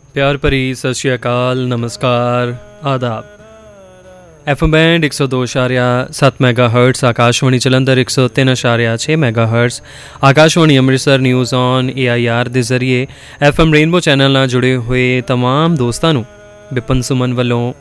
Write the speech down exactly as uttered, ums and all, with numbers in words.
प्यार भरी सत श्री अकाल, नमस्कार, आदाब। एफ एम बैंड एक सौ दो अशारिया सत्त मैगा हर्ट्स, आकाशवाणी जलंधर एक सौ तीन अशारिया छे mega hertz, Akashvani Amritsar news on A I R के जरिए एफ एम रेनबो चैनल नाल जुड़े हुए तमाम दोस्तों विपिन सुमन वालों